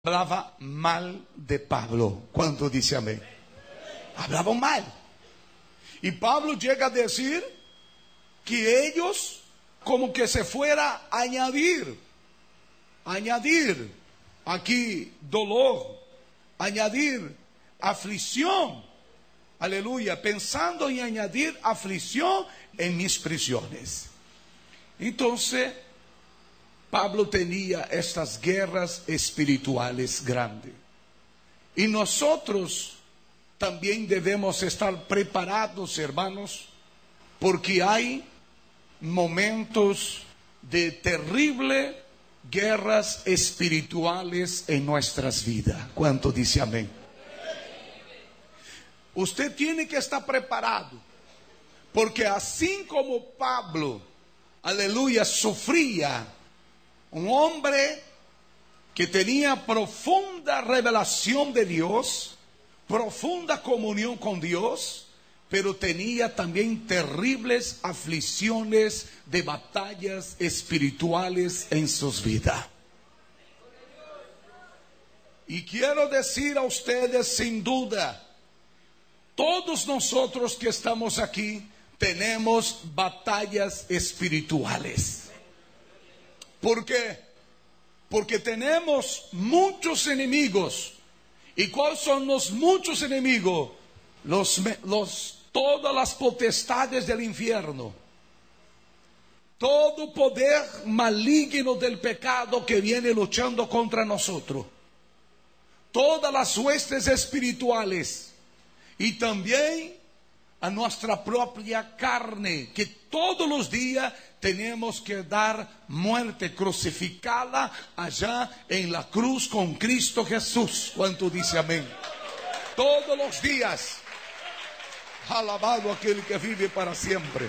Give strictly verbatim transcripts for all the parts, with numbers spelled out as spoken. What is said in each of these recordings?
hablaba mal de Pablo. ¿Cuánto dice amén? Hablaban mal. Y Pablo llega a decir que ellos como que se fuera a añadir, añadir aquí dolor, añadir aflicción. Aleluya, pensando en añadir aflicción en mis prisiones. Entonces, Pablo tenía estas guerras espirituales grandes. Y nosotros también debemos estar preparados, hermanos, porque hay momentos de terribles guerras espirituales en nuestras vidas. ¿Cuánto dice amén? Usted tiene que estar preparado, porque así como Pablo, aleluya, sufría, un hombre que tenía profunda revelación de Dios, profunda comunión con Dios, pero tenía también terribles aflicciones de batallas espirituales en sus vidas. Y quiero decir a ustedes sin duda, todos nosotros que estamos aquí tenemos batallas espirituales. ¿Por qué? Porque tenemos muchos enemigos. ¿Y cuáles son los muchos enemigos? Los, los, todas las potestades del infierno. Todo poder maligno del pecado que viene luchando contra nosotros. Todas las huestes espirituales. Y también a nuestra propia carne, que todos los días tenemos que dar muerte, crucificada allá en la cruz con Cristo Jesús. ¿Cuánto dice amén? Todos los días. Alabado aquel que vive para siempre.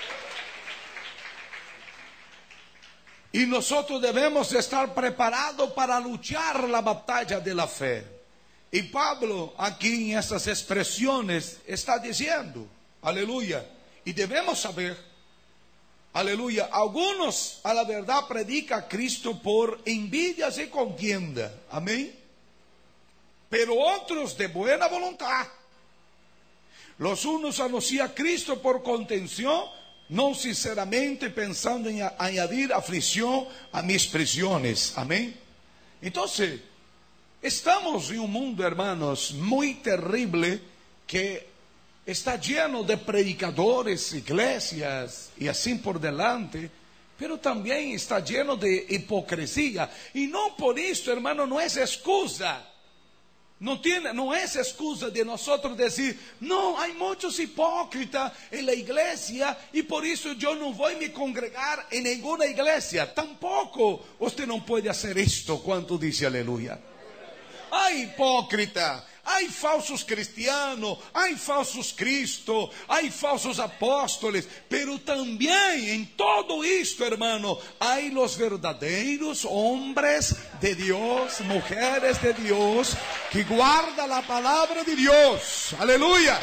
Y nosotros debemos estar preparados para luchar la batalla de la fe. Y Pablo aquí en estas expresiones está diciendo, aleluya, y debemos saber, aleluya, algunos a la verdad predican a Cristo por envidias y contienda, amén, pero otros de buena voluntad. Los unos anuncian a Cristo por contención, no sinceramente pensando en añadir aflicción a mis prisiones, amén. Entonces, estamos en un mundo, hermanos, muy terrible, que está lleno de predicadores, iglesias y así por delante, pero también está lleno de hipocresía. Y no por esto, hermano, no es excusa. No, tiene, no es excusa de nosotros decir, no, hay muchos hipócritas en la iglesia y por eso yo no voy a me congregar en ninguna iglesia. Tampoco usted no puede hacer esto. ¿Cuánto dice aleluya? Hay hipócrita, hay falsos cristianos, hay falsos Cristo, hay falsos apóstoles, pero también en todo esto, hermano, hay los verdaderos hombres de Dios, mujeres de Dios, que guardan la palabra de Dios. Aleluya.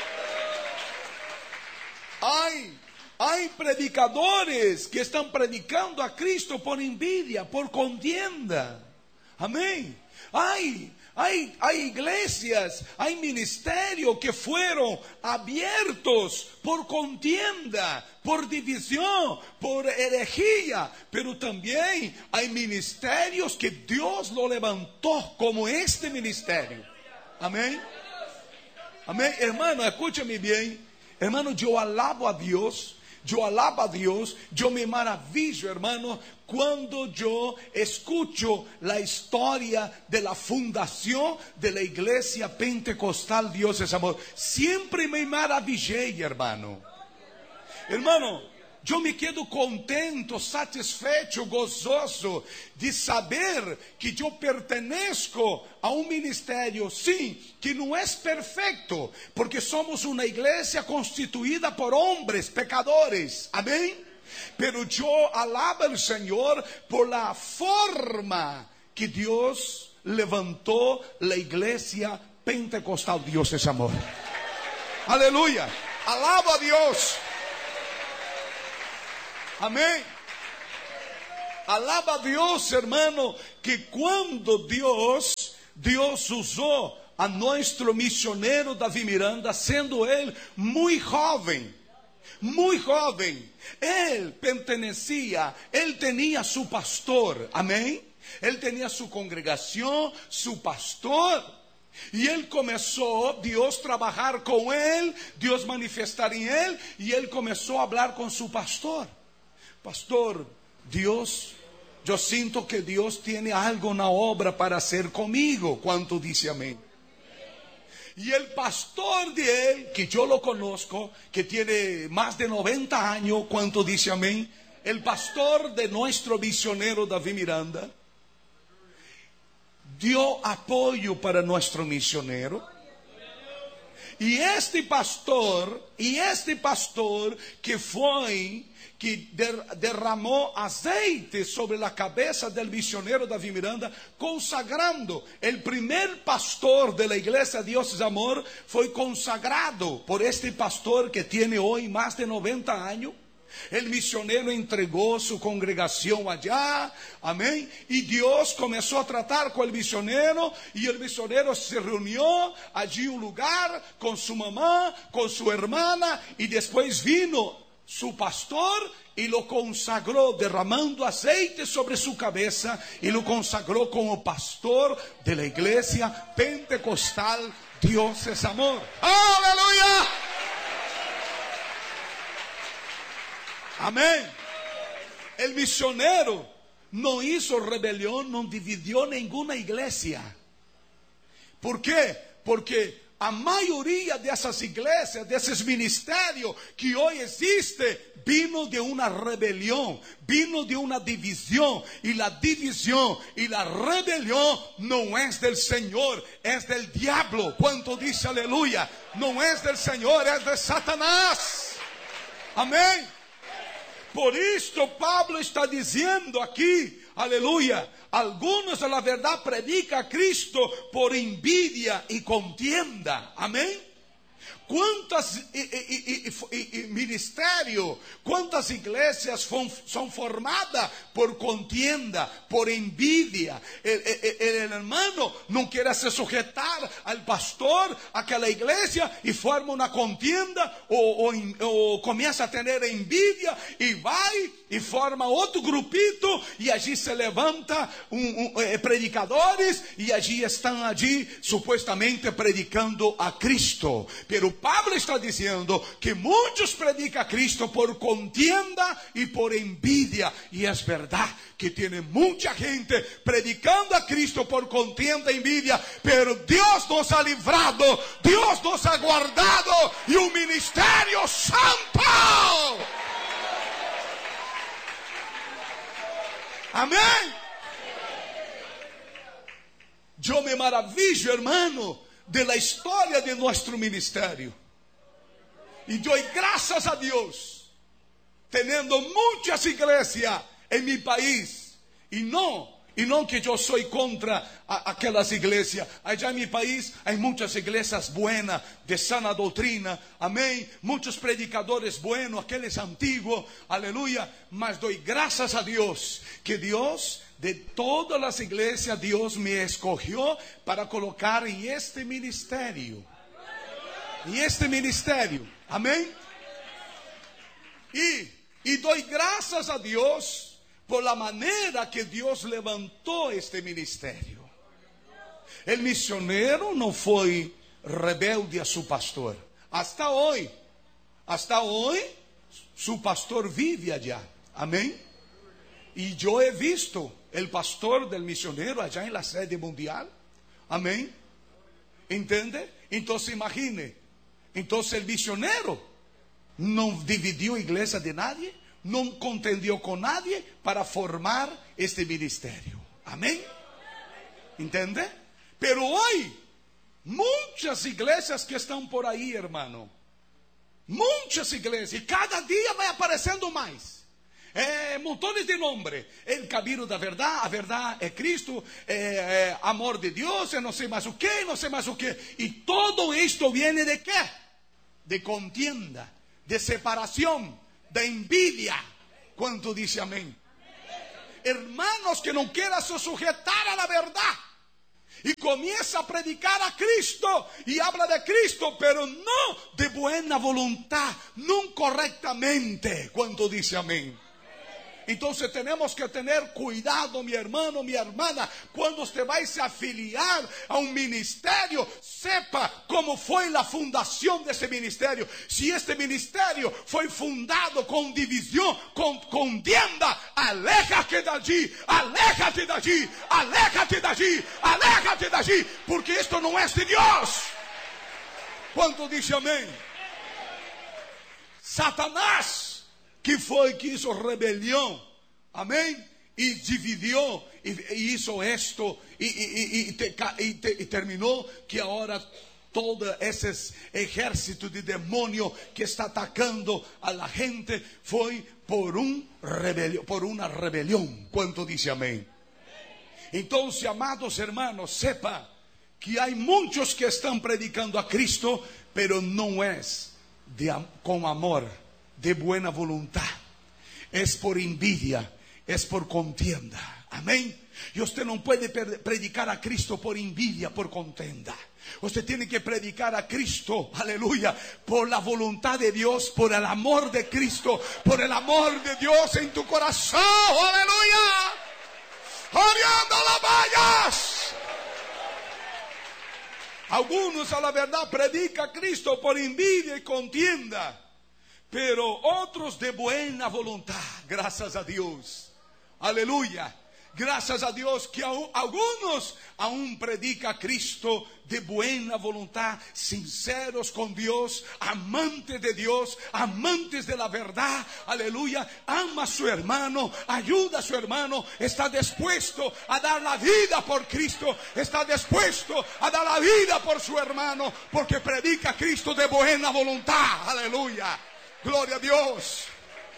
Hay, hay predicadores que están predicando a Cristo por envidia, por contienda. Amén. Hay, hay, hay iglesias, hay ministerios que fueron abiertos por contienda, por división, por herejía. Pero también hay ministerios que Dios lo levantó como este ministerio. Amén. Amén. Hermano, escúchame bien. Hermano, yo alabo a Dios. Yo alabo a Dios, yo me maravillo, hermano, cuando yo escucho la historia de la fundación de la iglesia pentecostal Dios es Amor. Siempre me maravillé, hermano. Hermano, yo me quedo contento, satisfecho, gozoso de saber que yo pertenezco a un ministerio, sí, que no es perfecto, porque somos una iglesia constituida por hombres pecadores, amén. Pero yo alabo al Señor por la forma que Dios levantó la iglesia pentecostal. Dios es amor. Aleluya. Alabo a Dios. Amén. Alaba a Dios, hermano, que cuando Dios, Dios usó a nuestro misionero David Miranda, sendo él muy joven, muy joven, él pertenecía, él tenía su pastor, amén, él tenía su congregación, su pastor, y él comenzó, Dios trabajar con él, Dios manifestar en él, y él comenzó a hablar con su pastor. Pastor, Dios, yo siento que Dios tiene algo, una obra para hacer conmigo. ¿Cuánto dice amén? Y el pastor de él, que yo lo conozco, que tiene más de noventa años, ¿cuánto dice amén? El pastor de nuestro misionero David Miranda, dio apoyo para nuestro misionero. Y este pastor, y este pastor que fue, que derramó aceite sobre la cabeza del misionero David Miranda, consagrando. El primer pastor de la iglesia Dios es Amor fue consagrado por este pastor que tiene hoy más de noventa años. El misionero entregó su congregación allá, amén, y Dios comenzó a tratar con el misionero, y el misionero se reunió allí un lugar con su mamá, con su hermana, y después vino su pastor y lo consagró, derramando aceite sobre su cabeza, y lo consagró como pastor de la iglesia pentecostal Dios es Amor. ¡Aleluya! Amén. El misionero no hizo rebelión, no dividió ninguna iglesia. ¿Por qué? Porque a mayoría de esas iglesias, de esos ministerios que hoy existe, vino de una rebelión, vino de una división. Y la división y la rebelión no es del Señor, es del diablo. ¿Cuánto dice aleluya? No es del Señor, es de Satanás. Amén. Por esto Pablo está diciendo aquí, aleluya, algunos a la verdad predican a Cristo por envidia y contienda. Amén. ¿Cuántas y, y, y, y, y ministerios, cuántas iglesias son, son formadas por contienda, por envidia? El, el, el hermano no quiere se sujetar al pastor, a aquella iglesia, y forma una contienda o, o, o comienza a tener envidia y va y forma otro grupito, y allí se levanta un, un, eh, predicadores, y allí están allí supuestamente predicando a Cristo. Pero Pablo está diciendo que muchos predican a Cristo por contienda y por envidia. Y es verdad que tiene mucha gente predicando a Cristo por contienda e envidia, pero Dios nos ha librado, Dios nos ha guardado, y un ministerio santo. Amén. Yo me maravillo, hermano, de la historia de nuestro ministerio. Y doy gracias a Dios, teniendo muchas iglesias en mi país. Y no, y no que yo soy contra a, aquellas iglesias. Allá en mi país hay muchas iglesias buenas, de sana doctrina. Amén. Muchos predicadores buenos, aquellos antiguos. Aleluya. Mas doy gracias a Dios, que Dios, de todas las iglesias, Dios me escogió para colocar en este ministerio. En este ministerio. Amén. Y, y doy gracias a Dios por la manera que Dios levantó este ministerio. El misionero no fue rebelde a su pastor. Hasta hoy, hasta hoy, su pastor vive allá. Amén. Y yo he visto el pastor del misionero allá en la sede mundial. Amén. ¿Entiende? Entonces imagine. Entonces el misionero no dividió iglesia de nadie, no contendió con nadie para formar este ministerio. Amén. ¿Entiende? Pero hoy, muchas iglesias que están por ahí, hermano. Muchas iglesias. Y cada día va apareciendo más. É, montones de nome, el camino da verdade, a verdade é Cristo, é, é, amor de Deus, eu não sei mais o que, não sei mais o que, e todo isto viene de quê? De contienda, de separação, de envidia. Quanto diz amém? hermanos que no quieran se sujetar a la verdad. Y comienza a predicar a Cristo y habla de Cristo, pero no de buena voluntad, no correctamente. ¿Cuánto dice amén? Entonces tenemos que tener cuidado, mi hermano, mi hermana, cuando usted vaya a afiliar a un ministerio, sepa cómo fue la fundación de ese ministerio. Si este ministerio fue fundado con división, con contienda, aléjate de allí, aléjate de allí, aléjate de allí, aléjate de allí, porque esto no es de Dios. ¿Cuánto dice amén? Satanás, que foi que hizo rebelión, amén, y dividió, y, y hizo esto, y, y, y, te, y, te, y terminó que ahora todo ese ejército de demonio que está atacando a la gente fue por, un rebelión, por una rebelión. ¿Cuánto dice amén? Entonces, amados hermanos, sepa que hay muchos que están predicando a Cristo, pero no es de, con amor, de buena voluntad, es por envidia, es por contienda. Amén. Y usted no puede predicar a Cristo por envidia, por contienda. Usted tiene que predicar a Cristo, aleluya, por la voluntad de Dios, por el amor de Cristo, por el amor de Dios en tu corazón, aleluya. Oriando las vallas. Algunos a la verdad predican a Cristo por envidia y contienda, pero otros de buena voluntad. Gracias a Dios, aleluya. Gracias a Dios que aún, algunos aún predican a Cristo de buena voluntad, sinceros con Dios, amantes de Dios, amantes de la verdad, aleluya. Ama a su hermano, ayuda a su hermano, está dispuesto a dar la vida por Cristo, está dispuesto a dar la vida por su hermano, porque predica a Cristo de buena voluntad, aleluya. Gloria a Dios.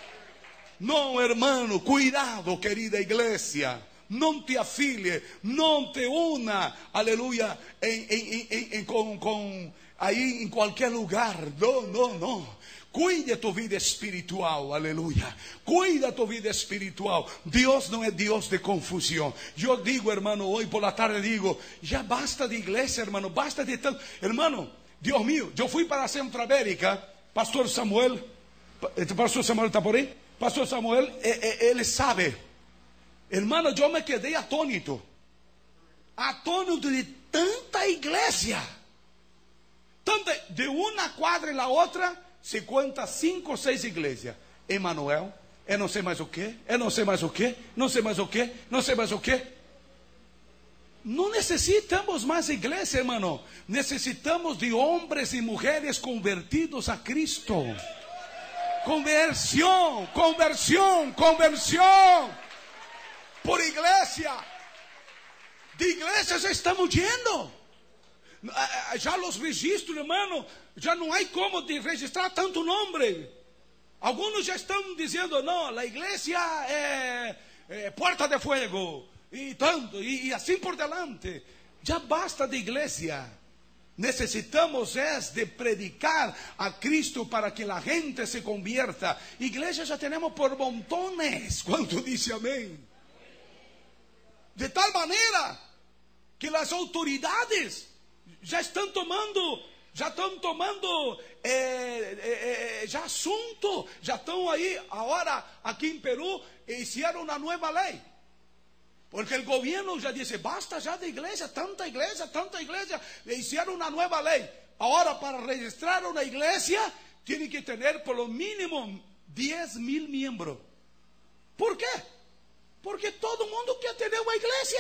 No, hermano, cuidado, querida iglesia. No te afilie, no te una, aleluya, en, en, en, en, con, con, ahí en cualquier lugar. No, no, no. Cuide tu vida espiritual, aleluya. Cuida tu vida espiritual. Dios no es Dios de confusión. Yo digo, hermano, hoy por la tarde digo, ya basta de iglesia, hermano, basta de tanto. Hermano, Dios mío, yo fui para Centroamérica, Pastor Samuel, Pastor Samuel está por ahí. Pastor Samuel, él sabe. Hermano, yo me quedé atónito. Atónito de tanta iglesia. Tanta, de una cuadra en la otra, se cuenta cinco o seis iglesias. Emmanuel, eu não sei mais o que, eu não sei mais o que, não sei mais o que, não sei mais o que. Não necessitamos mais igreja, hermano. Necessitamos de homens e mulheres convertidos a Cristo. Conversión, conversión, conversión. Por iglesia. De iglesia já estamos yendo. Já los registros, hermano, já não há como de registrar tanto nome. Alguns já estão dizendo, não, a igreja é, é Porta de Fuego. E tanto, e, e assim por delante. Já basta de igreja. Necesitamos es de predicar a Cristo para que la gente se convierta. Iglesia ya tenemos por montones. ¿Cuánto dice amén? De tal manera que las autoridades ya están tomando, ya están tomando eh, eh, eh, ya asunto, ya están ahí. Ahora aquí en Perú hicieron una nueva ley. Porque el gobierno ya dice, basta ya de iglesia, tanta iglesia, tanta iglesia. Le hicieron una nueva ley. Ahora para registrar una iglesia, tiene que tener por lo mínimo diez mil miembros. ¿Por qué? Porque todo el mundo quiere tener una iglesia.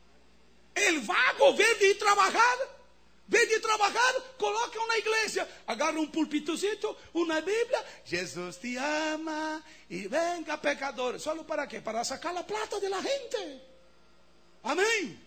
El vago ve de trabajar, ve de trabajar, coloca una iglesia, agarra un pulpitocito, una Biblia, Jesús te ama y venga pecadores. ¿Solo para qué? Para sacar la plata de la gente. Amén.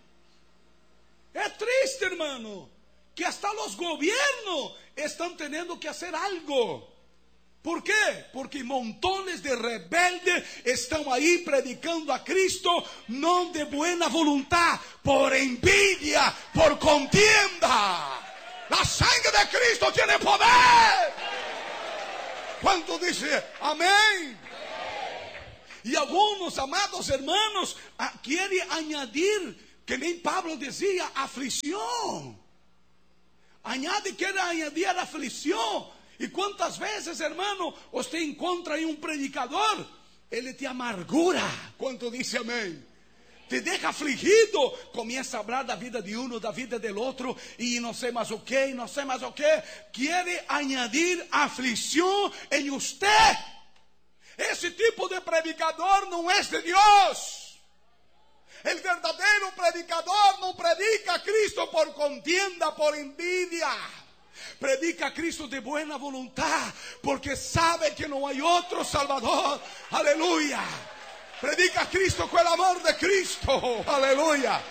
Es triste, hermano, que hasta los gobiernos están teniendo que hacer algo. ¿Por qué? Porque montones de rebeldes están ahí predicando a Cristo, no de buena voluntad, por envidia, por contienda. La sangre de Cristo tiene poder. ¿Cuánto dice amén? Y algunos, amados hermanos, quieren añadir, que nem Pablo decía, aflicción. Añade, quiere añadir aflicción. Y cuántas veces, hermano, usted encuentra ahí un predicador, él te amargura. ¿Cuánto dice amén? Te deja afligido, comienza a hablar da vida de uno, da vida del otro, y no sé más o qué, y no sé más o qué. Quiere añadir aflicción en usted. Ese tipo de predicador no es de Dios. El verdadero predicador no predica a Cristo por contienda, por envidia. Predica a Cristo de buena voluntad, porque sabe que no hay otro Salvador. Aleluya. Predica a Cristo con el amor de Cristo. Aleluya.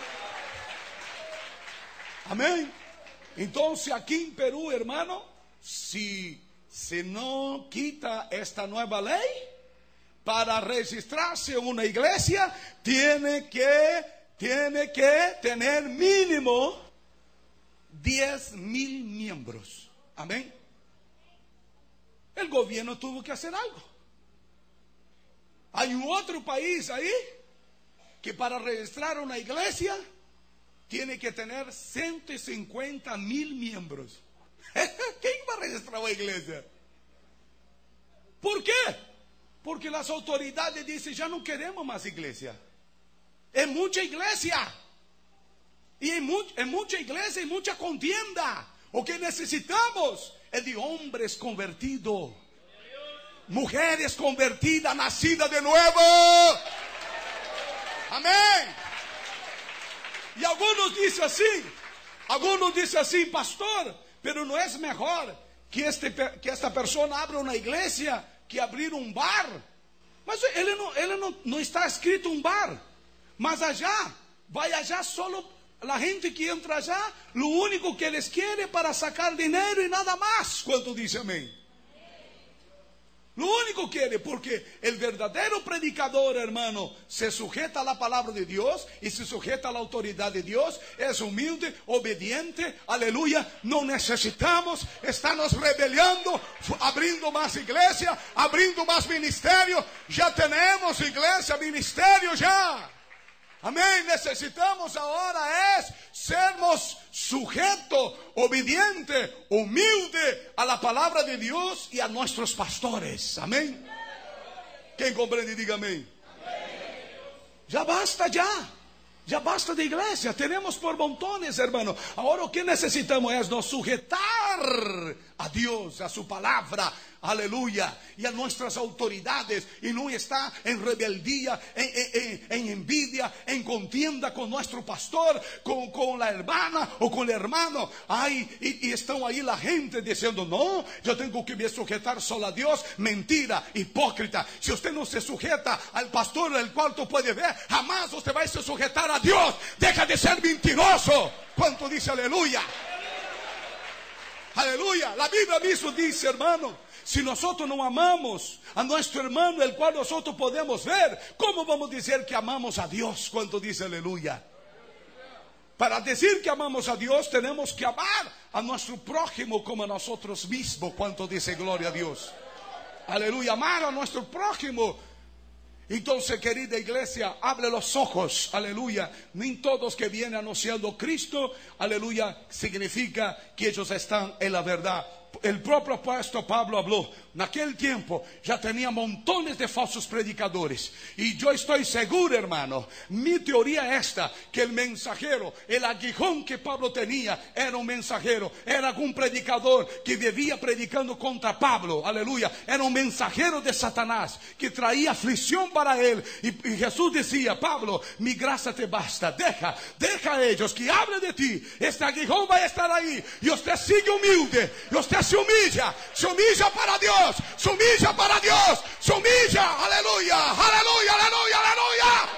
Amén. Entonces aquí en Perú, hermano, si se no quita esta nueva ley, para registrarse en una iglesia, tiene que, tiene que tener mínimo diez mil miembros. Amén. El gobierno tuvo que hacer algo. Hay un otro país ahí que para registrar una iglesia tiene que tener ciento cincuenta mil miembros. ¿Quién va a registrar una iglesia? ¿Por qué? Porque las autoridades dicen, ya no queremos más iglesia. Es mucha iglesia. Y en, mu en mucha iglesia y mucha contienda. O que necesitamos es de hombres convertidos. Mujeres convertidas, nacidas de nuevo. Amén. Y algunos dicen así. Algunos dicen así, pastor, pero no es mejor que, este, que esta persona abra una iglesia que abrir um bar. Mas ele não, ele não, não está escrito um bar. Mas allá, vai allá solo a gente que entra allá, lo único que eles querem é para sacar dinheiro e nada mais. Quanto diz amém? Lo único que quiere, porque el verdadero predicador, hermano, se sujeta a la palabra de Dios y se sujeta a la autoridad de Dios, es humilde, obediente, aleluya. No necesitamos estarnos rebelando, abriendo más iglesia, abriendo más ministerio. Ya tenemos iglesia, ministerio ya. Amén. Necesitamos ahora es sermos sujetos, obedientes, humildes a la palabra de Dios y a nuestros pastores. Amén. ¿Quién comprende? Diga amén. Ya basta ya. Ya basta de iglesia. Tenemos por montones, hermano. Ahora lo que necesitamos es nos sujetar a Dios, a su palabra. Aleluya. Y a nuestras autoridades. Y no está en rebeldía, en, en, en envidia, en contienda con nuestro pastor, con, con la hermana o con el hermano. Ay, y, y están ahí la gente diciendo, no, yo tengo que me sujetar solo a Dios. Mentira, hipócrita. Si usted no se sujeta al pastor, el cual tú puede ver, jamás usted va a se sujetar a Dios. Deja de ser mentiroso. ¿Cuánto dice aleluya? Aleluya. La Biblia mismo dice, hermano, si nosotros no amamos a nuestro hermano, el cual nosotros podemos ver, ¿cómo vamos a decir que amamos a Dios? ¿Cuánto dice aleluya? Para decir que amamos a Dios, tenemos que amar a nuestro prójimo como a nosotros mismos. ¿Cuánto dice gloria a Dios? Aleluya. Amar a nuestro prójimo. Entonces, querida iglesia, abre los ojos, aleluya. Ni todos que vienen anunciando Cristo, aleluya, significa que ellos están en la verdad. El propio apóstol Pablo habló, en aquel tiempo ya tenía montones de falsos predicadores. Y yo estoy seguro, hermano, mi teoría esta, que el mensajero, el aguijón que Pablo tenía, era un mensajero, era algún predicador que vivía predicando contra Pablo, aleluya. Era un mensajero de Satanás, que traía aflicción para él. Y, y Jesús decía, Pablo, mi gracia te basta, deja, deja a ellos que hablen de ti. Este aguijón va a estar ahí, y usted sigue humilde, y usted se humilla, se humilla para Dios, se humilla para Dios, se humilla, aleluya, aleluya, aleluya, aleluya.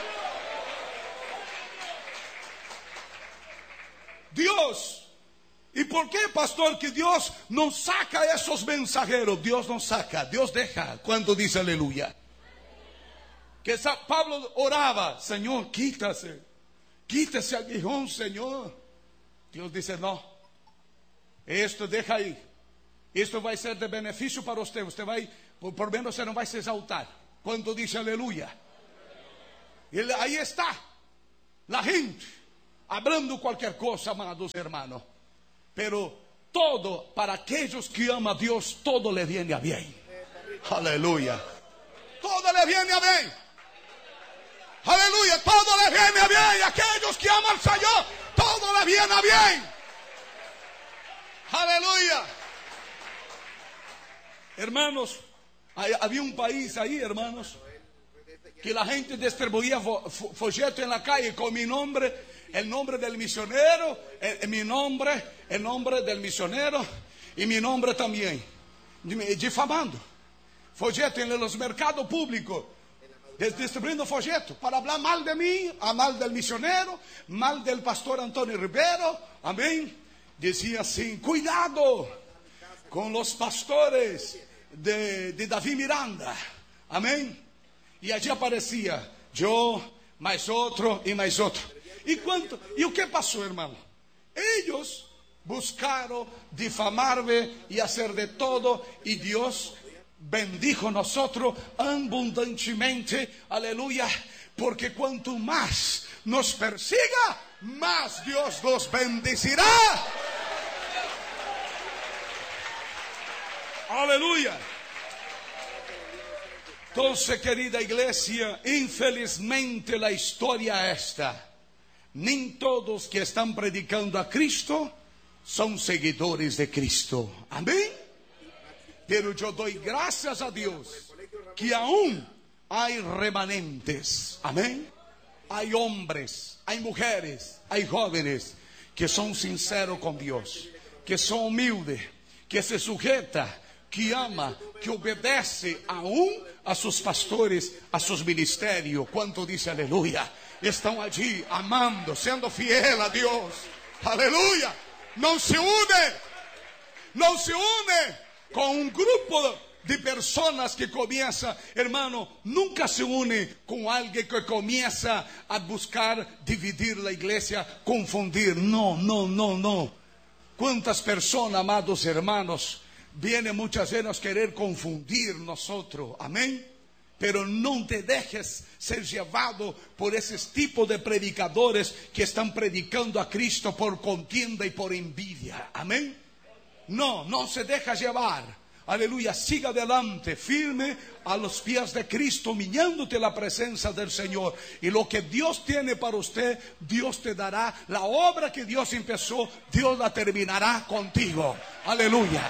Dios, ¿y por qué, pastor, que Dios no saca a esos mensajeros? Dios no saca, Dios deja. Cuando dice aleluya, que Pablo oraba, Señor, quítase, quítase aguijón, Señor. Dios dice, no, esto deja ahí. Esto vai ser de benefício para você. Você vai, por menos você não vai se exaltar. Quando diz aleluia. Y ahí está la gente hablando cualquier cosa, amados hermanos. Pero todo, para aquellos que aman a Dios, todo le viene a bien. Aleluya. Todo le viene a bien. Aleluya. Todo le viene a bien. Y aquellos que aman al Señor, todo le viene a bien. Aleluya. Hermanos, hay, había un país ahí, hermanos, que la gente distribuía fo, fo, folletos en la calle con mi nombre, el nombre del misionero, el, mi nombre, el nombre del misionero y mi nombre también, difamando. Folletos en los mercados públicos, distribuyendo folletos para hablar mal de mí, mal del misionero, mal del pastor Antonio Rivero. Amén. Decía así: cuidado con los pastores de, de David Miranda. Amén. Y allí aparecía yo, más otro y más otro. ¿Y cuánto? ¿Y qué pasó, hermano? Ellos buscaron difamarme y hacer de todo, y Dios bendijo a nosotros abundantemente. Aleluya. Porque cuanto más nos persiga, más Dios nos bendecirá. Aleluya. Entonces, querida iglesia, infelizmente la historia esta. Ni todos que están predicando a Cristo son seguidores de Cristo. Amén. Pero yo doy gracias a Dios que aún hay remanentes. Amén. Hay hombres, hay mujeres, hay jóvenes que son sinceros con Dios, que son humildes, que se sujeta, que ama, que obedece aún a sus pastores, a sus ministerios. ¿Cuánto dice aleluya? Están allí amando, siendo fiel a Dios. Aleluya. No se une, no se une con un grupo de personas que comienza, hermano, nunca se une con alguien que comienza a buscar dividir la iglesia, confundir. No, no, no, no. ¿Cuántas personas, amados hermanos, vienen muchas veces a querer confundir nosotros? Amén. Pero no te dejes ser llevado por ese tipo de predicadores que están predicando a Cristo por contienda y por envidia. Amén. No, no se deja llevar. Aleluya, siga adelante, firme a los pies de Cristo, humillándote la presencia del Señor. Y lo que Dios tiene para usted, Dios te dará. La obra que Dios empezó, Dios la terminará contigo. Aleluya.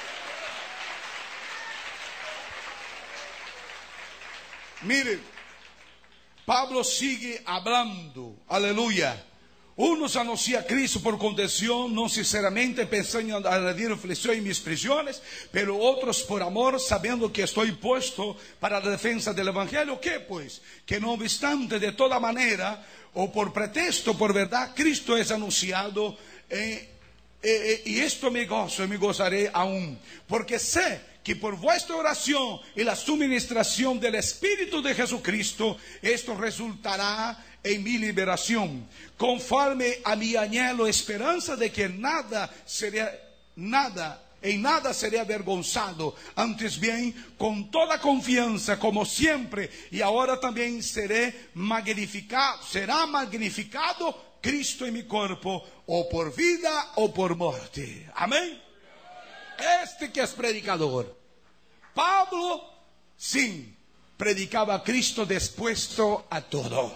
Mire, Pablo sigue hablando, aleluya. Unos anuncian a Cristo por condición, no sinceramente, pensando en añadir aflicción en mis prisiones, pero otros por amor, sabiendo que estoy puesto para la defensa del Evangelio. ¿Qué pues? Que no obstante, de toda manera, o por pretexto, por verdad, Cristo es anunciado, eh, eh, y esto me gozo y me gozaré aún, porque sé que por vuestra oración y la suministración del Espíritu de Jesucristo, esto resultará en mi liberación, conforme a mi anhelo, esperanza de que nada sería, nada, en nada seré avergonzado, antes bien, con toda confianza, como siempre, y ahora también seré magnificado, será magnificado Cristo en mi cuerpo, o por vida o por muerte. Amén. Este que es predicador. Pablo, sí, predicaba a Cristo dispuesto a todo.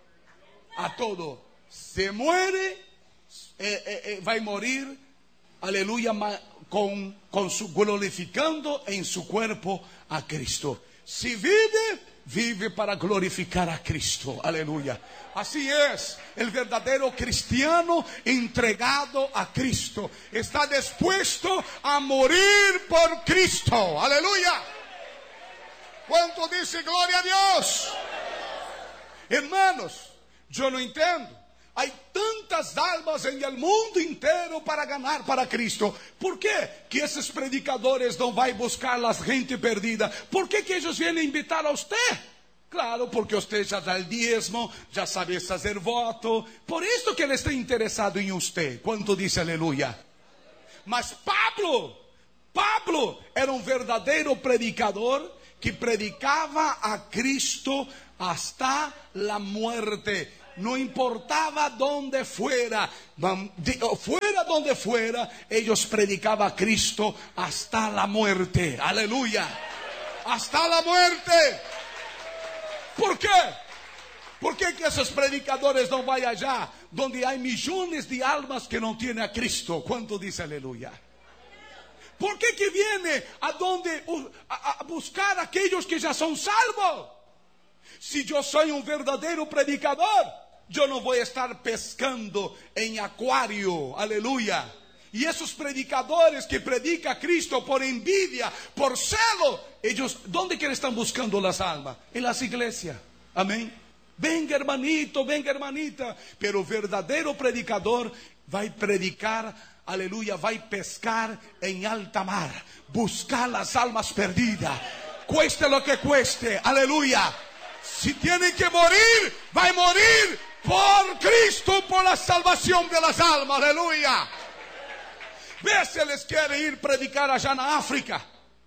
A todo. Se muere, eh, eh, eh, va a morir, aleluya, con, con su, glorificando en su cuerpo a Cristo. Si vive, vive para glorificar a Cristo. Aleluya. Así es, el verdadero cristiano entregado a Cristo está dispuesto a morir por Cristo. Aleluya. ¿Cuánto dice gloria a Dios? Hermanos, yo no entiendo. Hay tantas almas en el mundo entero para ganar para Cristo. ¿Por qué que esos predicadores no van a buscar a la gente perdida? ¿Por qué que ellos vienen a invitar a usted? Claro, porque usted ya da el diezmo, ya sabe hacer voto. Por eso que él está interesado en usted. ¿Cuánto dice aleluya? Mas Pablo, Pablo era un verdadero predicador que predicaba a Cristo, hasta la muerte. No importaba dónde fuera, fuera donde fuera, ellos predicaban a Cristo hasta la muerte. Aleluya. Hasta la muerte. ¿Por qué? ¿Por qué que esos predicadores no vayan allá donde hay millones de almas que no tienen a Cristo? ¿Cuánto dice aleluya? ¿Por qué que viene a donde a, a buscar a aquellos que ya son salvos? Si yo soy un verdadero predicador, yo no voy a estar pescando en acuario, aleluya. Y esos predicadores que predican a Cristo por envidia, por celo, ellos, ¿dónde que están buscando las almas? En las iglesias, amén. Venga hermanito, venga hermanita. Pero verdadero predicador va a predicar, aleluya, va a pescar en alta mar, buscar las almas perdidas, cueste lo que cueste, aleluya. Si tienen que morir, va a morir por Cristo, por la salvación de las almas, aleluya. Ve si les quiere ir predicar allá en África.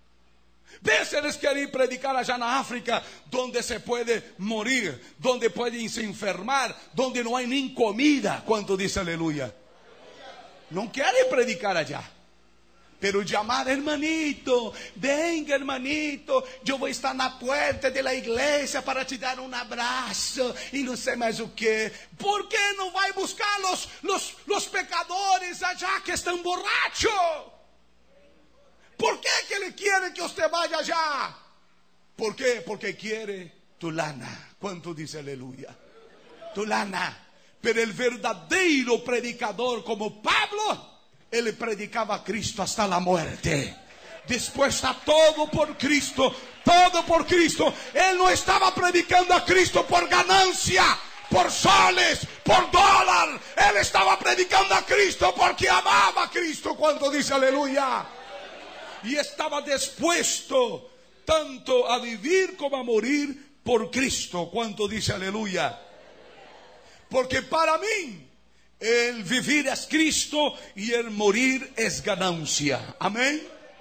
Ve si les quiere ir predicar allá en África, donde se puede morir, donde pueden se enfermar, donde no hay ni comida. ¿Cuánto dice aleluya? No quiere predicar allá. Pero llamar, hermanito, venga hermanito, yo voy a estar en la puerta de la iglesia para te dar un abrazo y no sé más o qué. ¿Por qué no va a buscar los, los, los pecadores allá que están borrachos? ¿Por qué que le quiere que usted vaya allá? ¿Por qué? Porque quiere tu lana. ¿Cuánto dice aleluya? Tu lana. Pero el verdadero predicador como Pablo, él predicaba a Cristo hasta la muerte. Dispuesto a todo por Cristo, todo por Cristo. Él no estaba predicando a Cristo por ganancia, por soles, por dólar. Él estaba predicando a Cristo porque amaba a Cristo. Cuando dice aleluya. Y estaba dispuesto tanto a vivir como a morir por Cristo. Cuando dice aleluya. Porque para mí el vivir es Cristo y el morir es ganancia. Amén.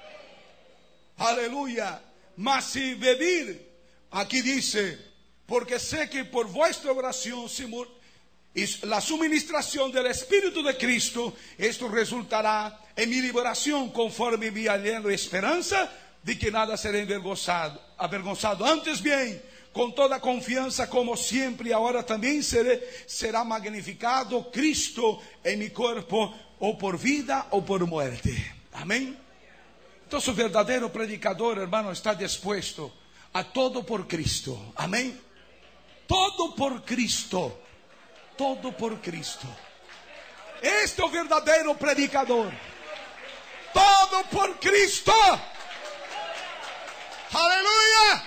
Aleluya. Mas si vivir, aquí dice, porque sé que por vuestra oración y la suministración del Espíritu de Cristo, esto resultará en mi liberación, conforme mi aliento y esperanza de que nada seré avergonzado, avergonzado. Antes bien, con toda confianza, como siempre y ahora también seré, será magnificado Cristo en mi cuerpo, o por vida o por muerte. Amén. Entonces el verdadero predicador, hermano, está dispuesto a todo por Cristo. Amén. Todo por Cristo. Todo por Cristo. Este es el verdadero predicador. Todo por Cristo. Aleluya.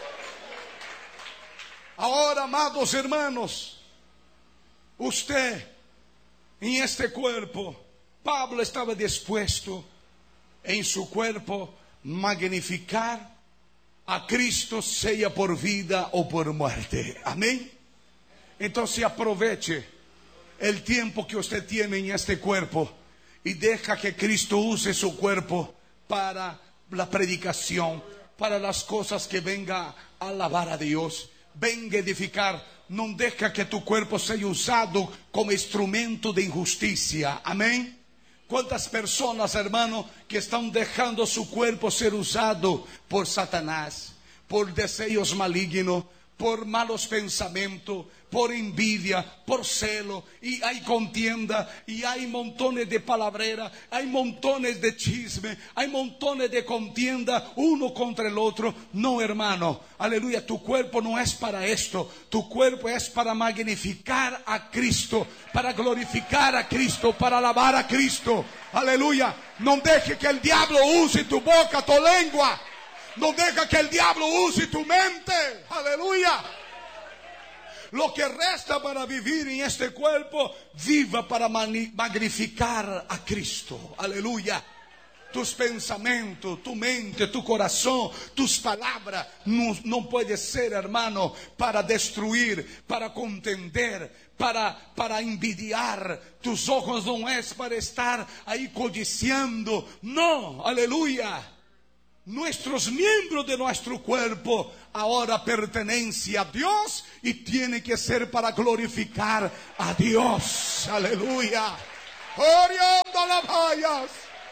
Ahora, amados hermanos, usted en este cuerpo, Pablo estaba dispuesto en su cuerpo magnificar a Cristo, sea por vida o por muerte. Amén. Entonces aproveche el tiempo que usted tiene en este cuerpo y deja que Cristo use su cuerpo para la predicación, para las cosas que venga a alabar a Dios. Venga a edificar. No deja que tu cuerpo sea usado como instrumento de injusticia. Amén. ¿Cuántas personas, hermano, que están dejando su cuerpo ser usado por Satanás, por deseos malignos, por malos pensamientos, por envidia, por celo, y hay contienda, y hay montones de palabreras, hay montones de chisme, hay montones de contienda uno contra el otro? No, hermano, aleluya, tu cuerpo no es para esto. Tu cuerpo es para magnificar a Cristo, para glorificar a Cristo, para alabar a Cristo. Aleluya. No deje que el diablo use tu boca, tu lengua. No deja que el diablo use tu mente. Aleluya. Lo que resta para vivir en este cuerpo, viva para magnificar a Cristo. Aleluya. Tus pensamientos, tu mente, tu corazón, tus palabras no, no puede ser, hermano, para destruir, para contender, para, para envidiar. Tus ojos no es para estar ahí codiciando. No, aleluya. nuestros miembros de nuestro cuerpo ahora pertenecen a Dios y tiene que ser para glorificar a Dios. Aleluya. Oriando las vallas.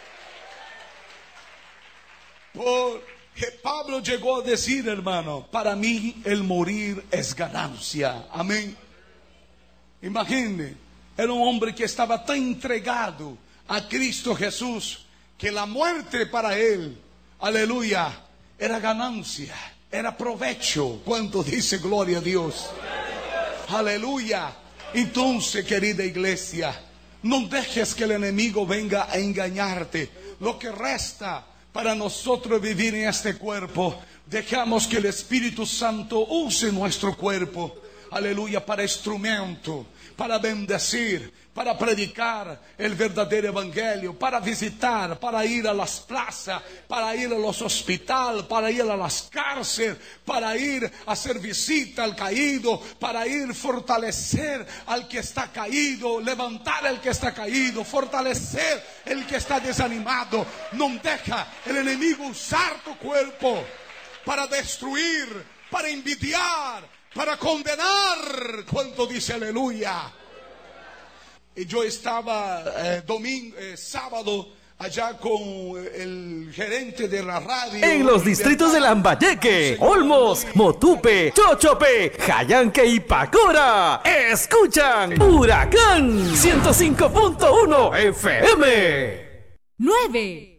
Porque Pablo llegó a decir, hermano, para mí el morir es ganancia. Amén. Imagine, era un hombre que estaba tan entregado a Cristo Jesús que la muerte para él, aleluya, era ganancia, era provecho. ¿Cuánto dice gloria a Dios? Aleluya. Entonces, querida iglesia, no dejes que el enemigo venga a engañarte. Lo que resta para nosotros vivir en este cuerpo, dejamos que el Espíritu Santo use nuestro cuerpo, aleluya, para instrumento, para bendecir, para predicar el verdadero evangelio, para visitar, para ir a las plazas, para ir a los hospitales, para ir a las cárceles, para ir a hacer visita al caído, para ir fortalecer al que está caído, levantar al que está caído, fortalecer el que está desanimado. No deja el enemigo usar tu cuerpo para destruir, para envidiar, para condenar. ¿Cuánto dice aleluya? Y yo estaba eh, domingo, eh, sábado allá con el gerente de la radio en los distritos de Lambayeque, Olmos, Motupe, Chochope, Jayanque y Pacora. Escuchan Huracán ciento cinco punto uno F M. nueve.